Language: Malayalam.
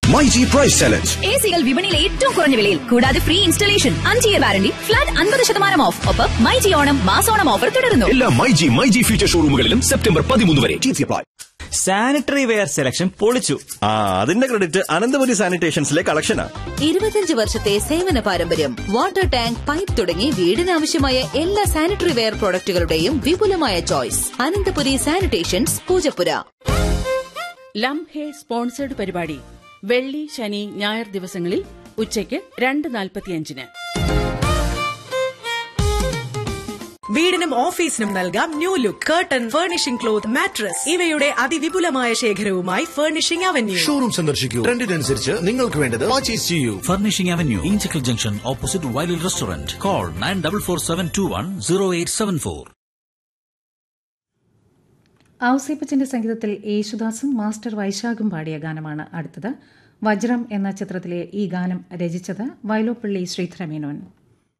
MyG price challenge. എസികൾ വിപണിയിലെ ഏറ്റവും കുറഞ്ഞ വിലയിൽ, കൂടാതെ free installation, 5 year warranty, flat 50% of. ഒപ്പം മൈജി ഓണം മാസോണം ഓഫർ തുടരുന്നു. എല്ലാ മൈജി ഫ്യൂച്ചർ ഷോറൂമുകളിലും സെപ്റ്റംബർ 13 വരെ. സാനിറ്ററി വെയർ സെലക്ഷൻ പൊളിച്ചു. അതിന്റെ ക്രെഡിറ്റ് അനന്തപുരി സാനിറ്റേഷൻസിലെ കളക്ഷനാ. 25 വർഷത്തെ സേവന പാരമ്പര്യം. വാട്ടർ ടാങ്ക്, പൈപ്പ് തുടങ്ങി വീടിനാവശ്യമായ എല്ലാ സാനിറ്ററി വെയർ പ്രോഡക്റ്റുകളുടെയും വിപുലമായ choice. Ananthapuri sanitations, Poojappura. ലംഹെ sponsored പരിപാടി വെള്ളി, ശനി, ഞായർ ദിവസങ്ങളിൽ ഉച്ചയ്ക്ക് 2:45. വീടിനും ഓഫീസിനും നൽകാം new look. Curtain, furnishing cloth, mattress ഇവയുടെ അതിവിപുലമായ ശേഖരവുമായി ഫർണിഷിംഗ് അവന്യൂ. ഷോറൂം സന്ദർശിക്കൂ. ട്രെൻഡിനനുസരിച്ച് നിങ്ങൾക്ക് വേണ്ടത് പർച്ചേസ് ചെയ്യൂ. Furnishing avenue, Inchakkal junction, opposite വൈലിൽ restaurant. Call 9447210874. ഔസേപ്പച്ചന്റെ സംഗീതത്തിൽ യേശുദാസും മാസ്റ്റർ വൈശാഖും പാടിയ ഗാനമാണ് അടുത്തത്. വജ്രം എന്ന ചിത്രത്തിലെ ഈ ഗാനം രചിച്ചത് വയലോപ്പള്ളി ശ്രീധരമേനോൻ.